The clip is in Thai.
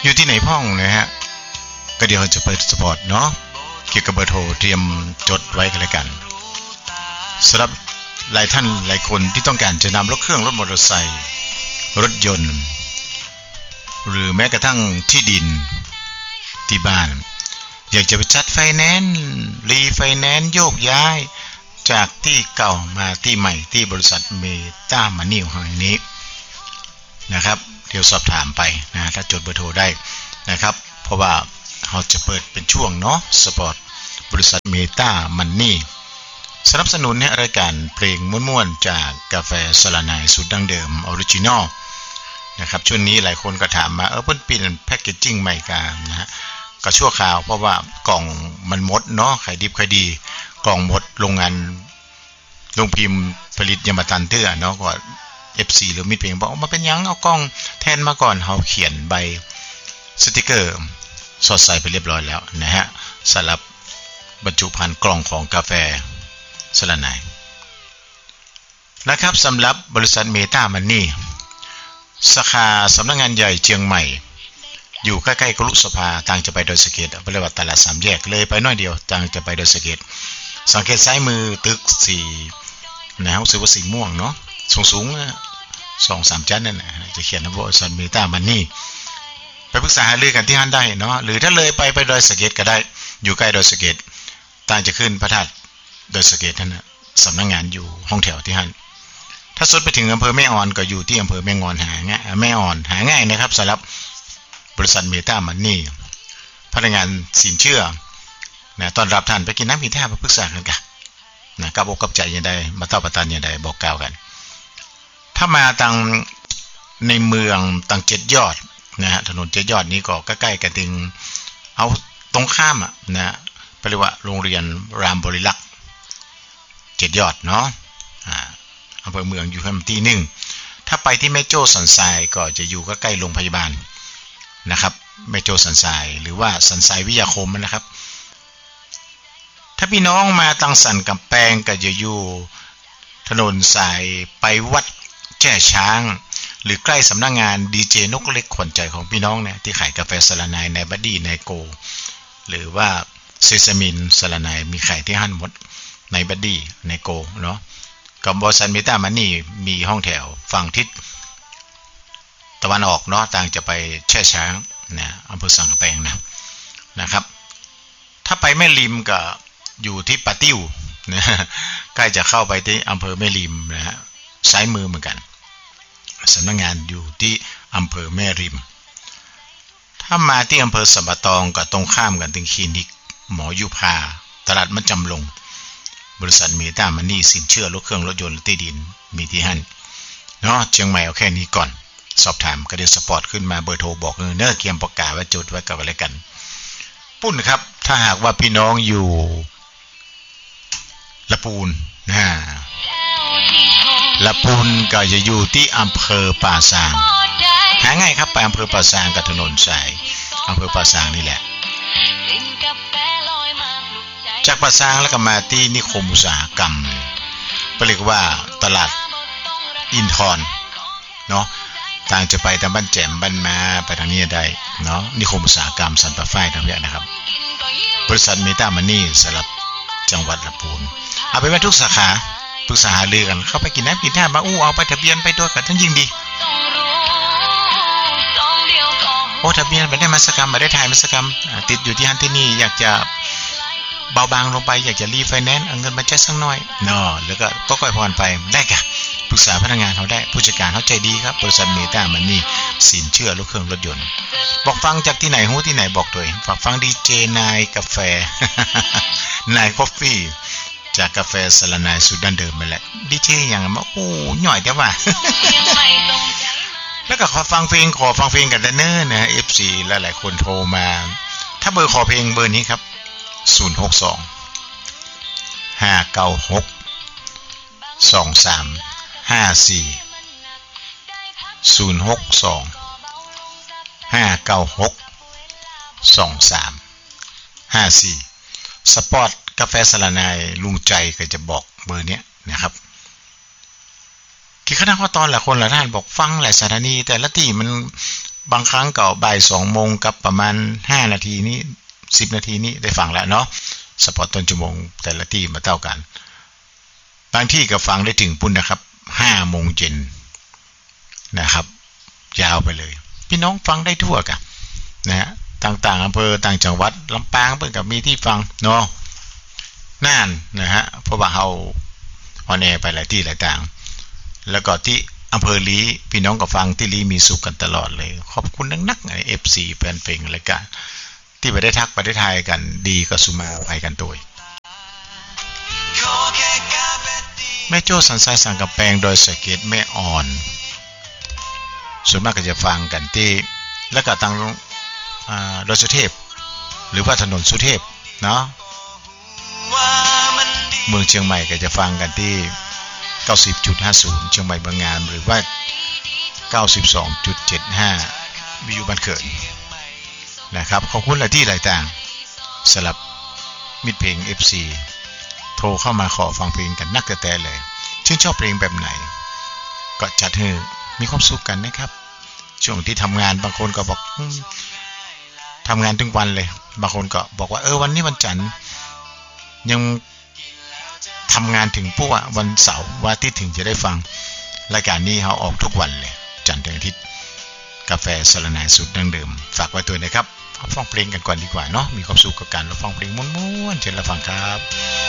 อยู่ที่ไหนพ่องนะฮะก็เดี๋ยวจะเปิดสปอร์ตเนาะเกี่ยวกับเบอร์โทรเตรียมจดไว้กันเลยกันสำหรับหลายท่านหลายคนที่ต้องการจะนำรถเครื่องรถมอเตอร์ไซค์รถยนต์หรือแม้กระทั่งที่ดินที่บ้านอยากจะไปจัดไฟแนนซ์รีไฟแนนซ์โยกย้ายจากที่เก่ามาที่ใหม่ที่บริษัทเมตามันนี่แห่งนี้นะครับเดี๋ยวสอบถามไปนะถ้าจดเบอร์โทรได้นะครับเพราะว่าเราจะเปิดเป็นช่วงเนาะสปอร์ตบริษัทเมตามันนี่สนับสนุนให้รายการเพลงม่วนๆจากกาแฟสลาไนสูตรดั้งเดิมออริจินอลนะครับช่วงนี้หลายคนก็ถามมาเพิ่นเปลี่ยนแพคเกจจิ้งใหม่กันนะฮะก็ชั่วคราวเพราะว่ากล่องมันหมดเนาะขายดิบขายดีกล่องหมดโรงงานโรงพิมพ์ผลิตยังมาทันเตื้อเนาะก็ FC หรือมิตรเพลงบอกมาเป็นยังเอากล้องแทนมาก่อนเฮาเขียนใบสติกเกอร์สอดใส่ไปเรียบร้อยแล้วนะฮะสำหรับบรรจุภัณฑ์กล่องของกาแฟสลาไนนะครับสำหรับบริษัทเมตามันนี่สาขาสำนักงานใหญ่เชียงใหม่อยู่ใกล้ๆกรุสภาทางจะไปดอยสะเก็ดเรียกว่าตลาดสามแยกเลยไปน้อยเดียวทางจะไปดอยสะเก็ดสังเกตซ้ายมือตึกสีนะรู้สึกว่าสีม่วงเนาะสูง2-3 ชั้นนั่นนะจะเขียนว่าบริษัทเมตามันนี่ไปปรึกษาหารือกันที่นั่นได้เนาะหรือถ้าเลยไปดอยสะเก็ดก็ได้อยู่ใกล้ดอยสะเก็ดต่างจะขึ้นพระธาตุดอยสะเก็ดนั่นนะสำนักงานอยู่ห้องแถวที่นั่นถ้าสุดไปถึงอำเภอแม่อ่อนก็อยู่ที่อำเภอแม่งอนหาง่ายแม่อ่อนหาง่ายนะครับสำหรับบริษัทเมตามันนี่พนักงานสินเชื่อนะต้อนรับท่านไปกินน้ำกินท่าไปปรึกษากันกันนะกับอกกับใจยังไงมาเต้าประทานยังไงบอกกล่าวกันถ้ามาทางในเมืองต่าง7 ยอดนะฮะถนน7 ยอดนี้ก็ใกล้ๆกันถึงเอาตรงข้ามอ่ะนะเรียกว่าโรงเรียนรามบริลักษ์7 ยอดเนาะอำเภอเมืองอยู่ที่ 1ถ้าไปที่แม่โจ้สันทรายก็จะอยู่ใกล้ๆโรงพยาบาลนะครับแม่โจ้สันทรายหรือว่าสันทรายวิทยาคมนะครับถ้าพี่น้องมาตังสันกำแพงก็จะอยู่ถนนสายไปวัดแจ้ช้างหรือใกล้สำนักงานดีเจนกเล็กขวัญใจของพี่น้องเนี่ยที่ขายกาแฟสลาไนในบัดดี้ในโกหรือว่าเซซามินสลาไนมีขายที่ห้างหมดในบัดดี้ในโกเนาะกับบริษัทเมตามันนี่มีห้องแถวฝั่งทิศตะวันออกเนาะต่างจะไปแช่ช้างนะอำเภอสังกะแปงนะครับถ้าไปแม่ริมก็อยู่ที่ปะติ้วนะใกล้จะเข้าไปที่อำเภอแม่ริมนะฮะซ้ายมือเหมือนกันสำนักงานอยู่ที่อำเภอแม่ริมถ้ามาที่อำเภอสัมปะตองก็ตรงข้ามกันถึงคลินิกหมอยุพาตลาดมันจำลงบริษัทเมตามันนี่สินเชื่อรถเครื่องรถยนต์ที่ดินมีที่หั่นเนาะเชียงใหม่เอาแค่นี้ก่อนสอบถามก็ได้สปอร์ตขึ้นมาเบอร์โทรบอกเนอเกียมประกาศไว้จดไว้กับอะไรกันปุ้นครับถ้าหากว่าพี่น้องอยู่ละปูนละปูนก็จะอยู่ที่อำเภอป่าซางหาง่ายครับไปอำเภอป่าซางกับถนนสายอำเภอป่าซางนี่แหละจากป่าซางแล้วก็มาที่นิคมอุตสาหกรรมเรียกว่าตลาดอินทรเนาะต่างจะไปทางบ้านแจ่มบ้านมาไปทางนี้ได้เนาะนิคมอุตสาหกรรมสันป่าฝ้ายทางนี้นะครับบริษัทเมตามันนี่สำหรับจังหวัดลำพูนเอาไปไว้ทุกสาขาปรึกษาหารือกันเข้าไปกินน้ำกินท่ามาเอาไปทะเบียนไปด้วยกันทั้งยิ่งดีโอ้ทะเบียนไปได้มัสกรรมมาได้ถ่ายมัสกรรมติดอยู่ที่ฮันที่นี่อยากจะเบาบางลงไปอยากจะรีไฟแนนซ์เอาเงินมาแจ้งสักหน่อยเนาะแล้วก็ค่อยๆผ่อนไปได้กะปรึกษาพนักงานเขาได้ผู้จัดการเขาใจดีครับบริษัทเมตามันนี่สินเชื่อรถเครื่องรถยนต์บอกฟังจากที่ไหนหูที่ไหนบอกตัวเองฝากฟังดีเจนายกาแฟ นายคอฟฟี่จากกาแฟสลาไนสูตรดั้งเดิมไปแหละดีเจอย่างมาโอ้หน่อยแต่ว่า แล้วก็ขอฟังเพลงกันเนิ่นๆนะ FC หลายๆคนโทรมาถ้าเบอร์ขอเพลงเบอร์นี้ครับ062 596 2354 062 596 2354สปอร์ตกาแฟสลาไนลุงใจก็จะบอกเบอร์เนี้ยนะครับที่คณะข้อตอนหลายคนหลายท่านบอกฟังหลายสถานีแต่ละที่มันบางครั้งก็บ่าย2 โมงกับประมาณ5 นาทีนี้10 นาทีนี้ได้ฟังแล้วเนาะสปอตต้นชั่วโมงแต่ละที่มาเท่ากันบางที่ก็ฟังได้ถึงปุ่นนะครับ5 โมงเย็นนะครับยาวไปเลยพี่น้องฟังได้ทั่วกันนะฮะต่างๆอำเภอต่างจังหวัดลำปางเพิ่นก็มีที่ฟังเนาะน่านนะฮะเพราะว่าเฮาออนแอร์ไปหลายที่หลายต่างแล้วก็ที่อำเภอลีพี่น้องก็ฟังที่ลีมีสุขกันตลอดเลยขอบคุณนักๆ FC แฟนเพลงรายการที่ไปได้ทักไปได้ทายกันดีก็สุมาไปกันโดยแม่โจ้สันทรายสังกะแปงโดยสเก็ตแม่อ่อนส่วนมากก็จะฟังกันที่แล้วก็ทางดอยสุเทพหรือว่าถนนสุเทพเนาะเมืองเชียงใหม่ก็จะฟังกันที่ 90.50 เชียงใหม่บางงามหรือว่า 92.75 วิวบ้านเกิดนะครับขอบคุณหลายที่หลายต่างสำหรับมิตรเพลง FC โทรเข้ามาขอฟังเพลงกันนักแต่เลยชื่นชอบเพลงแบบไหนก็จัดให้มีความสุขกันนะครับช่วงที่ทำงานบางคนก็บอกทำงานทุกวันเลยบางคนก็บอกว่าวันนี้วันจันทร์ยังทำงานถึงปุ๊บวันเสาร์วันอาทิตย์ถึงจะได้ฟังรายการนี้เขาออกทุกวันเลยจันทร์ถึงอาทิตย์กาแฟสารนายสุดดั้งเดิมฝากไว้ตัวนะครับฟังเพลงกันก่อนดีกว่าเนาะมีความสุขกับการรับฟังเพลงม้วนๆเชิญรับฟังครับ